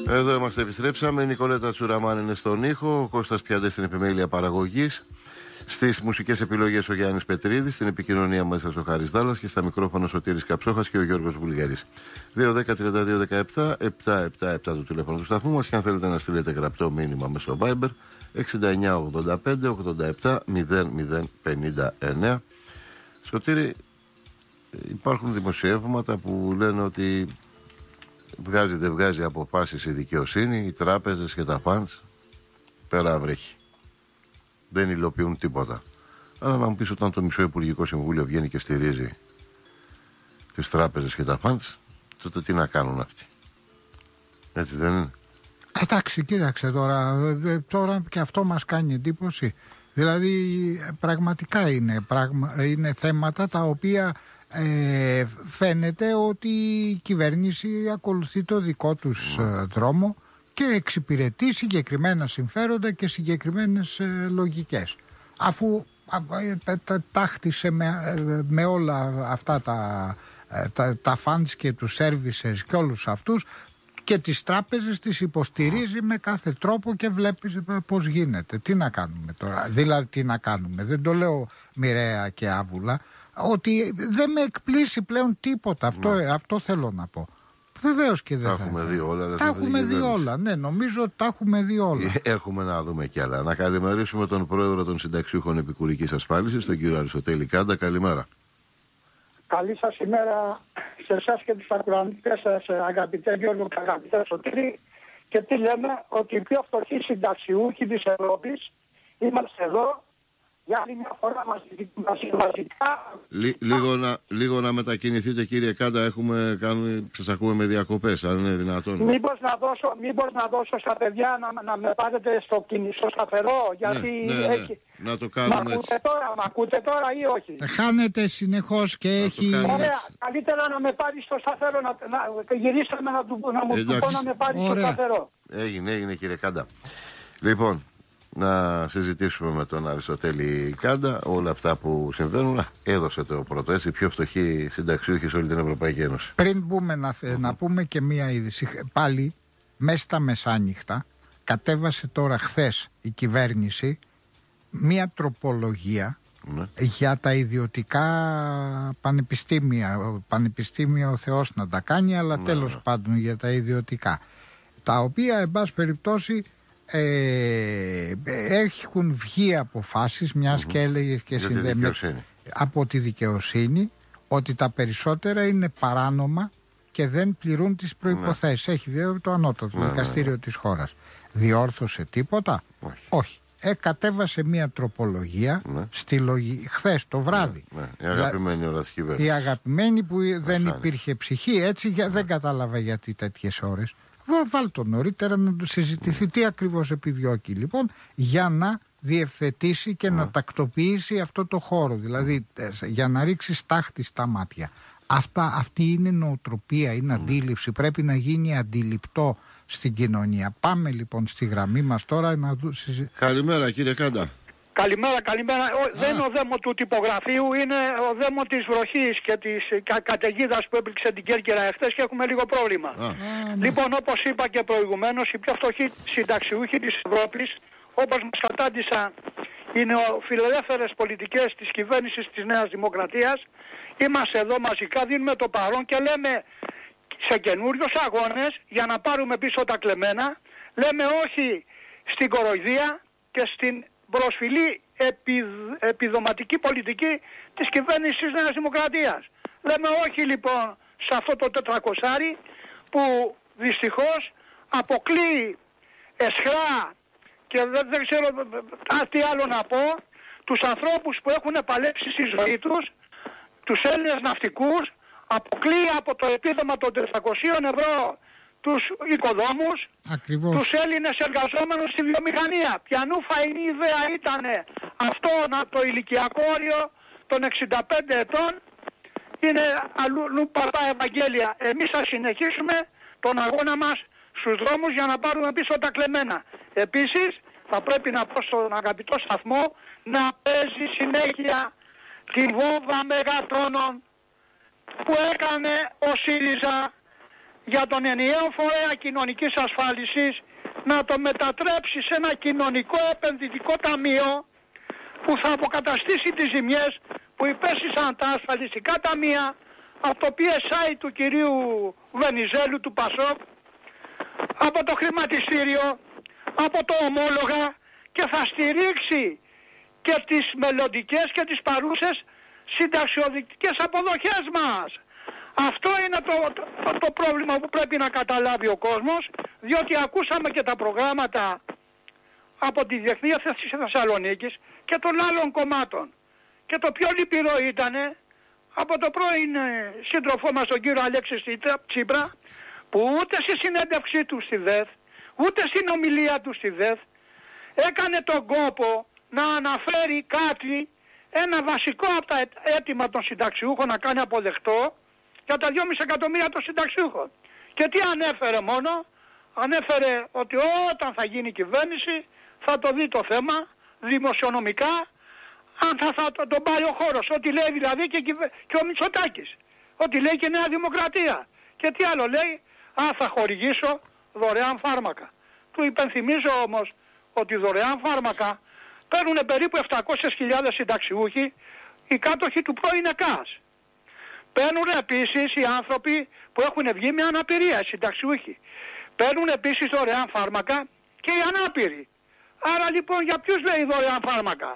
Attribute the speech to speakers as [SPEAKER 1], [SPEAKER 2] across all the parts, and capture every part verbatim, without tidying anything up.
[SPEAKER 1] Εδώ είμαστε, επιστρέψαμε. Η Νικολέτα Τσουραμάν είναι στον ήχο, ο Κώστας Πιάντε στην επιμέλεια παραγωγής. Στις μουσικές επιλογές ο Γιάννης Πετρίδης, στην επικοινωνία μέσα ο Χάρης Δάλλας και στα μικρόφωνα ο Σωτήρης Καψόχας και ο Γιώργος Βουλγαρής. δύο δέκα τριάντα δύο δεκαεπτά επτακόσια εβδομήντα επτά το τηλέφωνο του σταθμού μας και αν θέλετε να στείλετε γραπτό μήνυμα μέσω Viber εξήντα εννιά ογδόντα πέντε ογδόντα επτά μηδέν μηδέν πενήντα εννέα. Σωτήρη, υπάρχουν δημοσιεύματα που λένε ότι βγάζει δεν βγάζει αποφάσεις η δικαιοσύνη, οι τράπεζες και τα φαντς πέρα βρέχει. Δεν υλοποιούν τίποτα. Αλλά να μου πεις, όταν το μισό Υπουργικό Συμβούλιο βγαίνει και στηρίζει τις τράπεζες και τα φαντς, τότε τι να κάνουν αυτοί? Έτσι δεν είναι?
[SPEAKER 2] Εντάξει, κοίταξε τώρα, τώρα και αυτό μας κάνει εντύπωση. Δηλαδή πραγματικά είναι, πραγμα, είναι θέματα τα οποία ε, φαίνεται ότι η κυβέρνηση ακολουθεί το δικό τους ε, δρόμο και εξυπηρετεί συγκεκριμένα συμφέροντα και συγκεκριμένες ε, λογικές. Αφού ε, τα, τάχτισε με, ε, με όλα αυτά τα, ε, τα, τα funds και τους services και όλους αυτούς και τις τράπεζες τις υποστηρίζει με κάθε τρόπο και βλέπεις πώς γίνεται. Τι να κάνουμε τώρα? Δηλαδή τι να κάνουμε? Δεν το λέω μοιραία και άβουλα. Ότι δεν με εκπλήσει πλέον τίποτα. Αυτό, ναι. αυτό θέλω να πω. Βεβαίως και δεν
[SPEAKER 1] τα
[SPEAKER 2] θα
[SPEAKER 1] έχουμε δει όλα.
[SPEAKER 2] Τα έχουμε δει όλα. Ναι, νομίζω ότι τα έχουμε δει όλα.
[SPEAKER 1] Έχουμε να δούμε κι άλλα. Να καλημερίσουμε τον πρόεδρο των συνταξιούχων επικουρικής ασφάλισης, τον κύριο Αριστοτέλη Κάντα. Καλημέρα.
[SPEAKER 3] Καλή σας ημέρα σε εσάς και τους ακροατές σας, αγαπητέ Γιώργο και αγαπητέ Σωτήρη. Και τι λέμε? Ότι οι πιο φτωχοί συνταξιούχοι της Ευρώπης είμαστε εδώ για άλλη μια φορά μαζικά.
[SPEAKER 1] Λί, λίγο, να, λίγο να μετακινηθείτε, κύριε Κάντα, έχουμε κάνει, σας ακούμε με διακοπές, αν είναι δυνατόν.
[SPEAKER 3] Μήπως να δώσω, μήπως να δώσω στα παιδιά να, να με πάρετε στο, στο σταθερό, γιατί
[SPEAKER 1] ναι, ναι, ναι.
[SPEAKER 3] έχει...
[SPEAKER 1] Να το κάνουμε
[SPEAKER 3] μ' ακούτε
[SPEAKER 1] έτσι.
[SPEAKER 3] τώρα, μ' ακούτε τώρα ή όχι?
[SPEAKER 2] Χάνεται συνεχώς και να έχει...
[SPEAKER 3] Ωραία, καλύτερα να με πάρει στο σταθερό, να, να γυρίσαμε να, του, να μου του πω να με πάρει στο σταθερό.
[SPEAKER 1] Έγινε, έγινε κύριε Κάντα. Λοιπόν, να συζητήσουμε με τον Αριστοτέλη Κάντα όλα αυτά που συμβαίνουν. Έδωσε το πρώτο, έτσι, πιο φτωχοί συνταξιούχοι σε όλη την Ευρωπαϊκή Ένωση.
[SPEAKER 2] Πριν μπούμε να, θε, mm-hmm. να πούμε και μία είδηση. Πάλι μέσα στα μεσάνυχτα κατέβασε τώρα χθες η κυβέρνηση μία τροπολογία ναι. για τα ιδιωτικά πανεπιστήμια. Πανεπιστήμια ο Θεός να τα κάνει, αλλά ναι, τέλος ναι. πάντων για τα ιδιωτικά. Τα οποία, εν πάση περιπτώσει, Ε, έχουν βγει αποφάσεις, μιας mm-hmm. και έλεγε και συνδέμε από τη δικαιοσύνη, ότι τα περισσότερα είναι παράνομα και δεν πληρούν τις προϋποθέσεις. Ναι. Έχει βέβαια το ανώτατο ναι, δικαστήριο ναι, ναι. της χώρας. Διόρθωσε τίποτα? Όχι. Όχι. Ε, κατέβασε μια τροπολογία ναι. στη λογική χθες το βράδυ.
[SPEAKER 1] Ναι, ναι. Η αγαπημένη ώρα της κυβέρνησης.
[SPEAKER 2] Η αγαπημένη που Μασάνε. δεν υπήρχε ψυχή, έτσι για, ναι. δεν κατάλαβα γιατί τέτοιες ώρες. Βάλ το νωρίτερα να το συζητηθεί τι ακριβώς επιδιώκει λοιπόν, για να διευθετήσει και mm. να τακτοποιήσει αυτό το χώρο, δηλαδή για να ρίξει στάχτη στα μάτια. Αυτά, αυτή είναι νοοτροπία, είναι mm. αντίληψη, πρέπει να γίνει αντιληπτό στην κοινωνία. Πάμε λοιπόν στη γραμμή μας τώρα να συζητήσουμε.
[SPEAKER 1] Καλημέρα κύριε Κάντα.
[SPEAKER 3] Καλημέρα, καλημέρα. Ο, δεν είναι ο δαίμο του τυπογραφείου, είναι ο δαίμο της βροχής και της κα, καταιγίδας που έπληξε την Κέρκυρα εχθές και έχουμε λίγο πρόβλημα. Α. Λοιπόν, όπως είπα και προηγουμένως, οι πιο φτωχοί συνταξιούχοι της Ευρώπης, όπως μας κατάντησαν οι νεοφιλελεύθερες πολιτικές της κυβέρνησης της Νέας Δημοκρατίας, είμαστε εδώ μαζικά, δίνουμε το παρόν και λέμε σε καινούριους αγώνες για να πάρουμε πίσω τα κλεμμένα, λέμε όχι στην κοροϊδία και στην προσφυλή επιδ, επιδοματική πολιτική της κυβέρνησης της Νέας Δημοκρατίας. Λέμε όχι λοιπόν σε αυτό το τετρακοσάρι που δυστυχώς αποκλείει εσχρά και δεν, δεν ξέρω τι άλλο να πω, τους ανθρώπους που έχουν παλέψει στη ζωή τους, τους Έλληνες ναυτικούς, αποκλείει από το επίδομα των τετρακοσίων ευρώ τους οικοδόμους, ακριβώς, τους Έλληνες εργαζόμενους στη βιομηχανία. Πιανού φαϊνή ιδέα ήταν αυτό το ηλικιακό όριο των εξήντα πέντε ετών, είναι αλλού παρτά Ευαγγέλια. Εμείς θα συνεχίσουμε τον αγώνα μας στους δρόμους για να πάρουμε πίσω τα κλεμμένα. Επίσης θα πρέπει να πω στον αγαπητό σταθμό να παίζει συνέχεια τη βόμβα μεγατόνων που έκανε ο ΣΥΡΙΖΑ για τον ενιαίο φορέα κοινωνικής ασφάλισης να το μετατρέψει σε ένα κοινωνικό επενδυτικό ταμείο που θα αποκαταστήσει τις ζημιές που υπέστησαν τα ασφαλιστικά ταμεία από το πι ες άι του κυρίου Βενιζέλου του Πασόκ, από το χρηματιστήριο, από το ομόλογα, και θα στηρίξει και τις μελλοντικές και τις παρούσες συνταξιοδοτικές αποδοχές μας. Αυτό είναι το, το, το πρόβλημα που πρέπει να καταλάβει ο κόσμος, διότι ακούσαμε και τα προγράμματα από τη Διεθνή Έθεση Θεσσαλονίκης και των άλλων κομμάτων. Και το πιο λυπηρό ήταν από το πρώην σύντροφό μας τον κύριο Αλέξη Τσίπρα, που ούτε στη συνέντευξή του στη ΔΕΘ, ούτε στην ομιλία του στη ΔΕΘ έκανε τον κόπο να αναφέρει κάτι, ένα βασικό από τα αίτημα των συνταξιούχων να κάνει αποδεκτό για τα δυόμισι εκατομμύρια των συνταξιούχων. Και τι ανέφερε μόνο? Ανέφερε ότι όταν θα γίνει η κυβέρνηση θα το δει το θέμα δημοσιονομικά, αν θα, θα το, τον πάρει ο χώρος. Ό,τι λέει δηλαδή και, και ο Μητσοτάκης. Ό,τι λέει και η Νέα Δημοκρατία. Και τι άλλο λέει? Α, θα χορηγήσω δωρεάν φάρμακα. Του υπενθυμίζω όμως ότι δωρεάν φάρμακα παίρνουν περίπου επτακόσιες χιλιάδες συνταξιούχοι, οι κάτοχοι του πρώην ΕΚΑΣ. Παίρνουν επίσης οι άνθρωποι που έχουν βγει με αναπηρία, οι συνταξιούχοι. Παίρνουν επίσης δωρεάν φάρμακα και οι ανάπηροι. Άρα λοιπόν για ποιους λέει δωρεάν φάρμακα?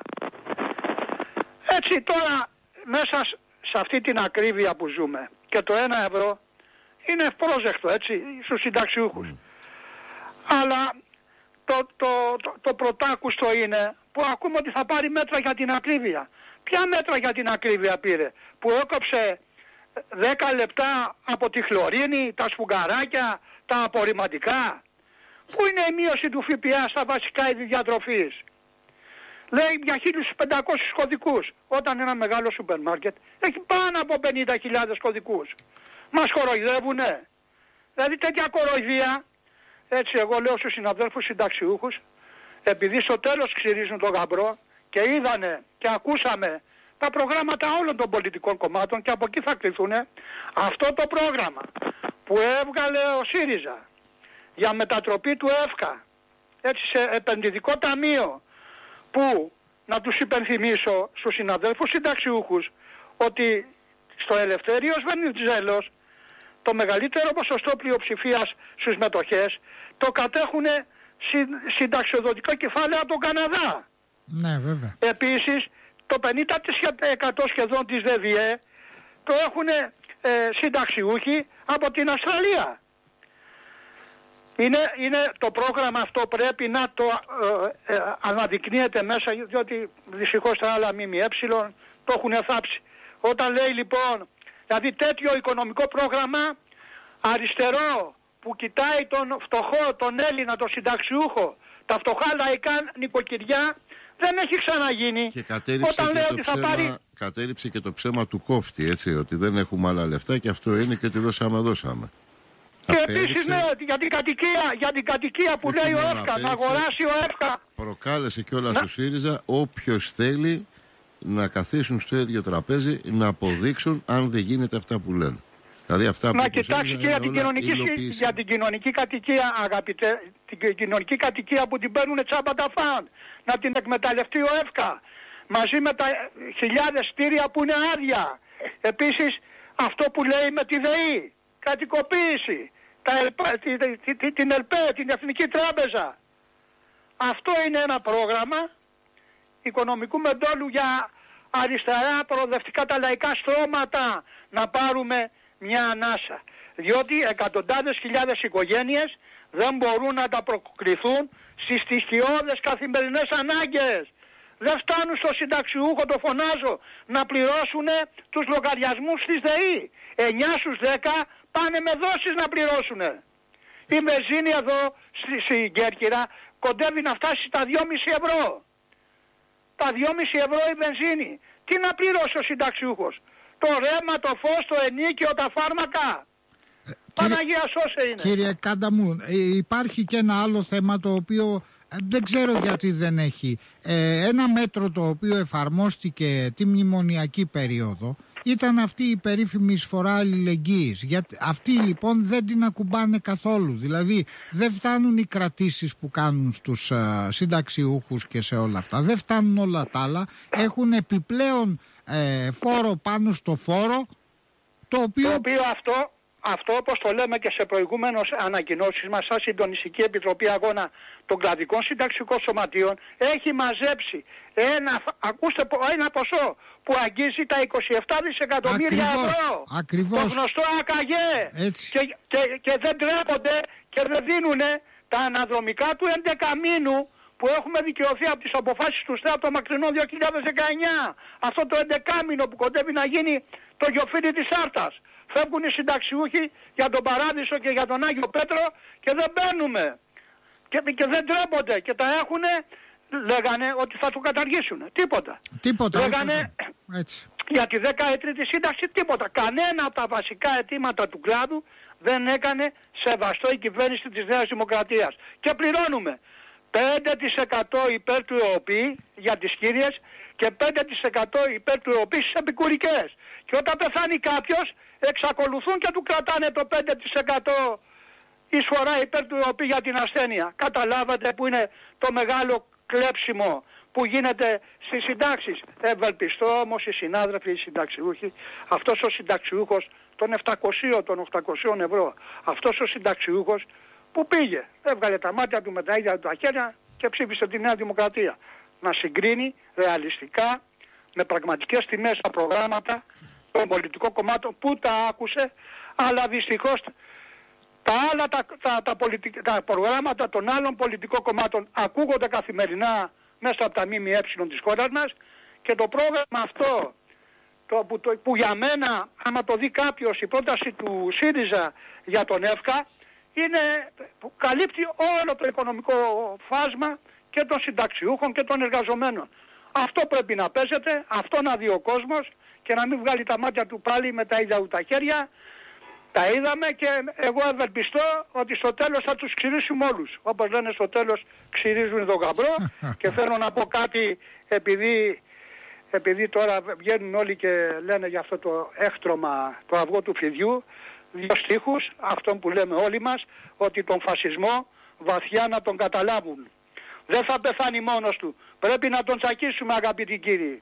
[SPEAKER 3] Έτσι τώρα μέσα σε αυτή την ακρίβεια που ζούμε και το ένα ευρώ είναι ευπρόσδεκτο, έτσι, στους συνταξιούχους. Mm. Αλλά το, το, το, το πρωτάκουστο είναι που ακούμε ότι θα πάρει μέτρα για την ακρίβεια. Ποια μέτρα για την ακρίβεια πήρε? Που έκοψε δέκα λεπτά από τη χλωρίνη, τα σφουγγαράκια, τα απορριμματικά. Πού είναι η μείωση του ΦΠΑ στα βασικά είδη διατροφής? Λέει για χίλιους πεντακόσιους κωδικούς, όταν ένα μεγάλο σούπερ μάρκετ έχει πάνω από πενήντα χιλιάδες κωδικούς. Μας κοροϊδεύουνε. Δηλαδή τέτοια κοροϊδία, έτσι εγώ λέω στους συναδέλφους συνταξιούχους, επειδή στο τέλος ξυρίζουν τον γαμπρό και είδανε και ακούσαμε τα προγράμματα όλων των πολιτικών κομμάτων και από εκεί θα κληθούνε, αυτό το πρόγραμμα που έβγαλε ο ΣΥΡΙΖΑ για μετατροπή του ΕΦΚΑ, έτσι, σε επενδυτικό ταμείο, που να τους υπενθυμίσω στους συναδέλφους συνταξιούχους ότι στο Ελευθέριος Βενιζέλος το μεγαλύτερο ποσοστό πλειοψηφίας στις μετοχές το κατέχουν συνταξιοδοτικά κεφάλαια από τον Καναδά.
[SPEAKER 2] Ναι, βέβαια.
[SPEAKER 3] Επίσης το πενήντα τοις εκατό σχεδόν της ΔΔΕ το έχουν ε, συνταξιούχοι από την Αυστραλία. Είναι, είναι το πρόγραμμα αυτό πρέπει να το ε, ε, αναδεικνύεται μέσα, διότι δυστυχώς τα άλλα ΜΜΕ το έχουν θάψει. Όταν λέει λοιπόν, δηλαδή τέτοιο οικονομικό πρόγραμμα αριστερό που κοιτάει τον φτωχό, τον Έλληνα, τον συνταξιούχο, τα φτωχά λαϊκά νοικοκυριά, δεν έχει ξαναγίνει.
[SPEAKER 1] Και κατέριψε,
[SPEAKER 3] όταν
[SPEAKER 1] και,
[SPEAKER 3] λέει
[SPEAKER 1] το
[SPEAKER 3] ότι
[SPEAKER 1] ψέμα,
[SPEAKER 3] θα πάρει...
[SPEAKER 1] κατέριψε και το ψέμα του κόφτη, έτσι, ότι δεν έχουμε άλλα λεφτά και αυτό είναι και ότι δώσαμε, δώσαμε.
[SPEAKER 3] Και επίσης ναι, για την κατοικία, για την κατοικία που λέει ο ΕΦΚΑ, να αγοράσει ο ΕΦΚΑ.
[SPEAKER 1] Προκάλεσε κιόλας να... ο ΣΥΡΙΖΑ όποιος θέλει να καθίσουν στο ίδιο τραπέζι να αποδείξουν αν δεν γίνεται αυτά που λένε. Δηλαδή αυτά που
[SPEAKER 3] να κοιτάξει και για την, κοινωνική, για την κοινωνική κατοικία, αγαπητέ, την κοινωνική κατοικία που την παίρνουν τσάμπα τα φαν. Να την εκμεταλλευτεί ο ΕΦΚΑ μαζί με τα χιλιάδες στήρια που είναι άδεια. Επίσης αυτό που λέει με τη ΔΕΗ, κατοικοποίηση, τα ΕΛΠΑ, την ΕΛΠΕ, την Εθνική Τράπεζα. Αυτό είναι ένα πρόγραμμα οικονομικού μεντόλου για αριστερά προοδευτικά τα λαϊκά στρώματα να πάρουμε μια ανάσα. Διότι εκατοντάδες χιλιάδες οικογένειες δεν μπορούν να τα προκληθούν στις στοιχειώδες καθημερινές ανάγκες. Δεν φτάνουν στο συνταξιούχο, το φωνάζω, να πληρώσουν τους λογαριασμούς της ΔΕΗ. εννιά στους δέκα πάνε με δόσεις να πληρώσουν. Η βενζίνη εδώ στην Κέρκυρα κοντεύει να φτάσει τα δυόμισι ευρώ. Τα δυόμισι ευρώ η βενζίνη. Τι να πληρώσει ο συνταξιούχος? Το ρεύμα, το φως, το ενίκιο, τα φάρμακα. Ε, Παναγία σώσε είναι.
[SPEAKER 2] Κύριε Κάντα μου, υπάρχει και ένα άλλο θέμα το οποίο ε, δεν ξέρω γιατί δεν έχει. Ε, ένα μέτρο το οποίο εφαρμόστηκε τη μνημονιακή περίοδο ήταν αυτή η περίφημη εισφορά αλληλεγγύης. Γιατί αυτή λοιπόν δεν την ακουμπάνε καθόλου. Δηλαδή δεν φτάνουν οι κρατήσεις που κάνουν στους uh, συνταξιούχους και σε όλα αυτά. Δεν φτάνουν όλα τα άλλα. Έχουν επιπλέον ε, φόρο πάνω στο φόρο, το οποίο...
[SPEAKER 3] Το οποίο αυτό... Αυτό, όπως το λέμε και σε προηγούμενες ανακοινώσεις μας, σαν Συντονιστική Επιτροπή Αγώνα των Κρατικών Συνταξικών Σωματείων, έχει μαζέψει ένα, ακούστε, ένα ποσό που αγγίζει τα είκοσι επτά δισεκατομμύρια ευρώ.
[SPEAKER 2] Ακριβώς.
[SPEAKER 3] Το γνωστό ΑΚΑΓΕ. Και, και, και δεν τρέπονται και δεν δίνουν τα αναδρομικά του έντεκα μήνου που έχουμε δικαιωθεί από τις αποφάσεις του ΣΤΕ από το μακρινό δύο χιλιάδες δεκαεννιά. Αυτό το έντεκα μήνο που κοντεύει να γίνει το γιοφύρι της Άρτας. Φεύγουν οι συνταξιούχοι για τον Παράδεισο και για τον Άγιο Πέτρο και δεν μπαίνουμε. Και, και δεν τρέπονται και τα έχουνε, λέγανε ότι θα το καταργήσουν. Τίποτα.
[SPEAKER 2] Τίποτα.
[SPEAKER 3] Λέγανε
[SPEAKER 2] έτσι.
[SPEAKER 3] Για τη δεκαετριετή σύνταξη τίποτα. Κανένα από τα βασικά αιτήματα του κλάδου δεν έκανε σεβαστό η κυβέρνηση της Νέας Δημοκρατίας. Και πληρώνουμε πέντε τοις εκατό υπέρ του ΕΟΠΗ για τις κύριες και πέντε τοις εκατό υπέρ του ΕΟΠΗ στις επικουρικές. Και όταν πεθάνει κάποιος, εξακολουθούν και του κρατάνε το πέντε τοις εκατό εισφορά υπέρ του ΕΟΠΗ για την ασθένεια. Καταλάβατε που είναι το μεγάλο κλέψιμο που γίνεται στις συντάξεις. Ευελπιστώ όμως οι συνάδελφοι, οι συνταξιούχοι, αυτός ο συνταξιούχος των επτακοσίων, των οκτακοσίων ευρώ, αυτός ο συνταξιούχος που πήγε, έβγαλε τα μάτια του με τα ίδια του τα χέρια και ψήφισε τη Νέα Δημοκρατία. Να συγκρίνει ρεαλιστικά με πραγματικές τιμές τα προγράμματα των πολιτικών κομμάτων που τα άκουσε, αλλά δυστυχώς τα άλλα τα, τα, τα, πολιτικ, τα προγράμματα των άλλων πολιτικών κομμάτων ακούγονται καθημερινά μέσα από τα ΜΜΕ της χώρας μας και το πρόγραμμα αυτό το, που, το, που για μένα, άμα το δει κάποιος, η πρόταση του ΣΥΡΙΖΑ για τον ΕΦΚΑ είναι, που καλύπτει όλο το οικονομικό φάσμα και των συνταξιούχων και των εργαζομένων. Αυτό πρέπει να παίζεται, αυτό να δει ο κόσμος και να μην βγάλει τα μάτια του πάλι με τα ίδια του τα χέρια. Τα είδαμε και εγώ ευελπιστώ ότι στο τέλος θα τους ξυρίσουμε όλους. Όπως λένε στο τέλος ξυρίζουν τον γαμπρό. Και θέλω να πω κάτι, επειδή, επειδή τώρα βγαίνουν όλοι και λένε για αυτό το έχτρωμα, το αυγό του φιδιού, δύο στίχους, αυτόν που λέμε όλοι μας, ότι τον φασισμό βαθιά να τον καταλάβουν. Δεν θα πεθάνει μόνος του. Πρέπει να τον τσακίσουμε, αγαπητοί κύριοι.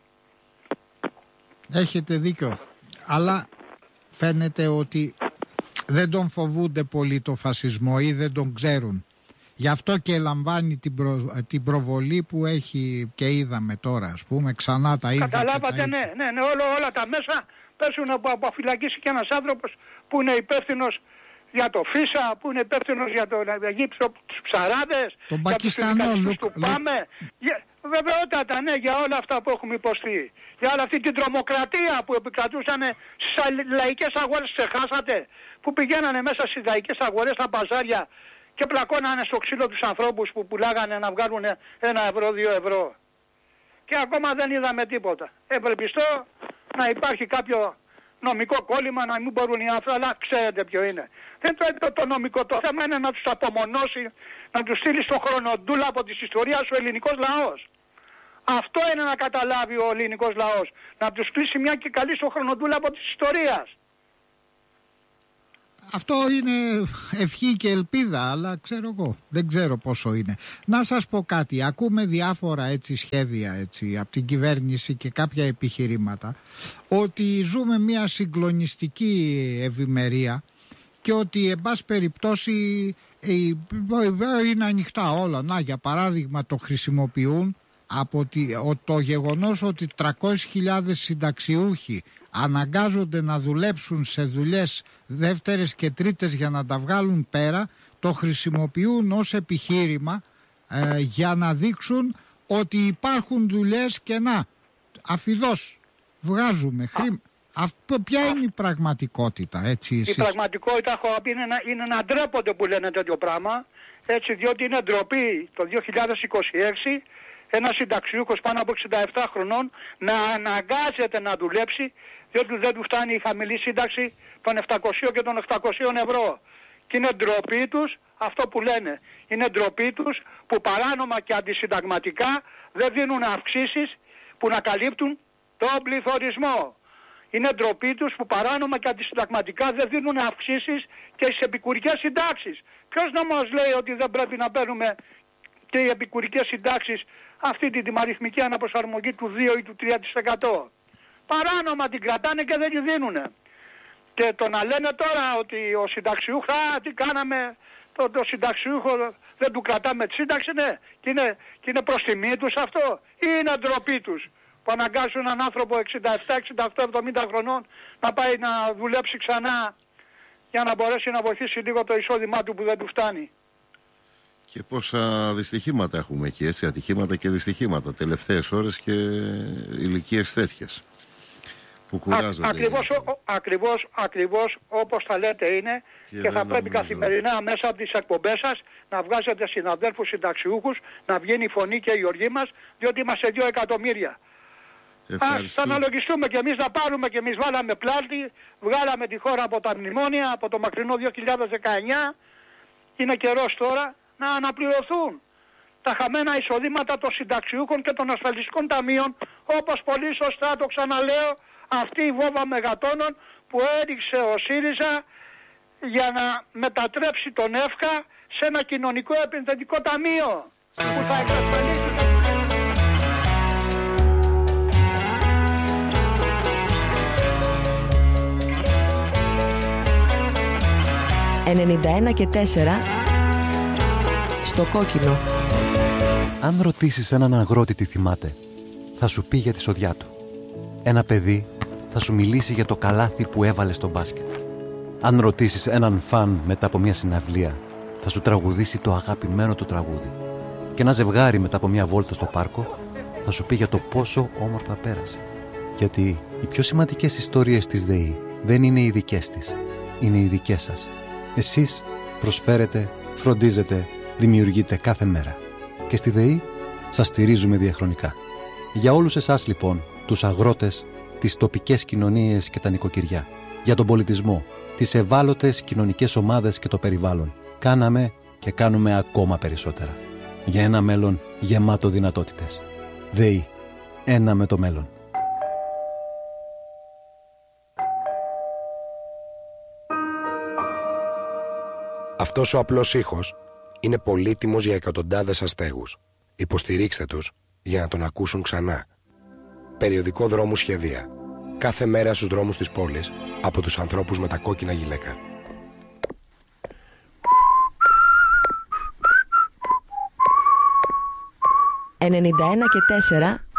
[SPEAKER 2] Έχετε δίκιο. Αλλά φαίνεται ότι δεν τον φοβούνται πολύ το φασισμό ή δεν τον ξέρουν. Γι' αυτό και λαμβάνει την, προ... την προβολή που έχει και είδαμε τώρα, ας πούμε, ξανά τα ίδια.
[SPEAKER 3] Καταλάβατε,
[SPEAKER 2] τα
[SPEAKER 3] ναι, ναι, ναι, όλα, όλα τα μέσα πέσουν από αποφυλακίσει και ένας άνθρωπος που είναι υπεύθυνος για το Φίσα, που είναι υπεύθυνος για τον Αιγύπτιο, τους ψαράδες,
[SPEAKER 2] τον
[SPEAKER 3] για τους συνδικαλιστές του
[SPEAKER 2] λου...
[SPEAKER 3] Πάμε. Για... Βεβαιότατα, ναι, για όλα αυτά που έχουμε υποστεί. Για όλη αυτή την τρομοκρατία που επικρατούσαν στις λαϊκές αγορές, ξεχάσατε, που πηγαίνανε μέσα στις λαϊκές αγορές, στα μπαζάρια και πλακώνανε στο ξύλο τους ανθρώπους που πουλάγανε να βγάλουν ένα ευρώ, δύο ευρώ. Και ακόμα δεν είδαμε τίποτα. Ευελπιστώ να υπάρχει κάποιο νομικό κόλλημα, να μην μπορούν οι άνθρωποι, αλλά ξέρετε ποιο είναι. Δεν το, το, το νομικό, το θέμα είναι να τους απομονώσει, να τους στείλει στο χρονοτούλα από της ιστορίας ο ελληνικός λαός. Αυτό είναι να καταλάβει ο ελληνικός λαός. Να τους κλείσει μια και καλή στο χρονοτούλα από της ιστορίας.
[SPEAKER 2] Αυτό είναι ευχή και ελπίδα, αλλά ξέρω εγώ, δεν ξέρω πόσο είναι. Να σας πω κάτι, ακούμε διάφορα έτσι σχέδια έτσι, από την κυβέρνηση και κάποια επιχειρήματα, ότι ζούμε μια συγκλονιστική ευημερία και ότι εν πάση περιπτώσει είναι ανοιχτά όλα. Να, για παράδειγμα, το χρησιμοποιούν από το γεγονός ότι τριακόσιες χιλιάδες συνταξιούχοι αναγκάζονται να δουλέψουν σε δουλειές δεύτερες και τρίτες για να τα βγάλουν πέρα, το χρησιμοποιούν ως επιχείρημα ε, για να δείξουν ότι υπάρχουν δουλειές και να, αφιδώς βγάζουμε χρήμα. Αυτό, ποια είναι η πραγματικότητα, έτσι εσείς?
[SPEAKER 3] Η πραγματικότητα, έχω πει, είναι, είναι να ντρέπονται που λένε τέτοιο πράγμα, έτσι, διότι είναι ντροπή το δύο χιλιάδες είκοσι έξι ένας συνταξιούχος πάνω από εξήντα επτά χρονών να αναγκάζεται να δουλέψει, διότι δεν του φτάνει η χαμηλή σύνταξη των επτακοσίων και των οκτακοσίων ευρώ. Και είναι ντροπή τους αυτό που λένε. Είναι ντροπή τους που παράνομα και αντισυνταγματικά δεν δίνουν αυξήσεις που να καλύπτουν τον πληθωρισμό. Είναι ντροπή τους που παράνομα και αντισυνταγματικά δεν δίνουν αυξήσεις και στις επικουρικές συντάξεις. Ποιος να μας λέει ότι δεν πρέπει να παίρνουμε και οι επικουρικές συντάξεις αυτή την τιμαριθμική αναπροσαρμογή του δύο ή του τρία τοις εκατό. Παράνομα την κρατάνε και δεν τη δίνουνε. Και το να λένε τώρα ότι ο συνταξιούχος, α, τι κάναμε, το, το συνταξιούχο δεν του κρατάμε τη σύνταξη, ναι, και είναι, και είναι προς τιμή τους αυτό, ή είναι ντροπή τους που αναγκάζουν έναν άνθρωπο εξήντα επτά, εξήντα οκτώ, εβδομήντα χρονών να πάει να δουλέψει ξανά για να μπορέσει να βοηθήσει λίγο το εισόδημά του που δεν του φτάνει.
[SPEAKER 1] Και πόσα δυστυχήματα έχουμε εκεί, έτσι, ατυχήματα και δυστυχήματα τελευταίες ώρες και ηλικίες τέτοιες που κουράζονται.
[SPEAKER 3] Α, ακριβώς, ο, ακριβώς, ακριβώς όπως θα λέτε είναι και, και θα πρέπει καθημερινά μέσα από τις εκπομπές σας να βγάζετε συναδέλφους συνταξιούχους, να βγαίνει η φωνή και η οργή μας, διότι είμαστε δύο εκατομμύρια. Ας θα αναλογιστούμε και εμείς να πάρουμε και εμείς βάλαμε πλάτη, βγάλαμε τη χώρα από τα μνημόνια, από το μακρινό δύο χιλιάδες δεκαεννιά, είναι καιρός τώρα να αναπληρωθούν τα χαμένα εισοδήματα των συνταξιούχων και των ασφαλιστικών ταμείων, όπως πολύ σωστά το ξαναλέω, αυτή η βόμβα μεγατόνων που έριξε ο ΣΥΡΙΖΑ για να μετατρέψει τον ΕΦΚΑ σε ένα κοινωνικό επενδυτικό ταμείο που θα εξασφαλίσει.
[SPEAKER 4] ενενήντα ένα και τέσσερα στο κόκκινο.
[SPEAKER 5] Αν ρωτήσεις έναν αγρότη τι θυμάται, θα σου πει για τη σοδιά του. Ένα παιδί θα σου μιλήσει για το καλάθι που έβαλε στο μπάσκετ. Αν ρωτήσεις έναν φαν μετά από μια συναυλία, θα σου τραγουδήσει το αγαπημένο του τραγούδι. Και ένα ζευγάρι μετά από μια βόλτα στο πάρκο θα σου πει για το πόσο όμορφα πέρασε. Γιατί οι πιο σημαντικές ιστορίες της ΔΕΗ δεν είναι οι δικές της, είναι οι δικές σας. Εσείς προσφέρετε, φροντίζετε, δημιουργείτε κάθε μέρα. Και στη ΔΕΗ σας στηρίζουμε διαχρονικά. Για όλους εσάς λοιπόν, τους αγρότες, τις τοπικές κοινωνίες και τα νοικοκυριά, για τον πολιτισμό, τις ευάλωτες κοινωνικές ομάδες και το περιβάλλον, κάναμε και κάνουμε ακόμα περισσότερα. Για ένα μέλλον γεμάτο δυνατότητες. ΔΕΗ. Ένα με το μέλλον.
[SPEAKER 6] Αυτός ο απλός ήχος είναι πολύτιμος για εκατοντάδες αστέγους. Υποστηρίξτε τους για να τον ακούσουν ξανά. Περιοδικό Δρόμου Σχεδία. Κάθε μέρα στους δρόμους της πόλης από τους ανθρώπους με τα κόκκινα γυλαίκα.
[SPEAKER 4] ενενήντα ένα και τέσσερα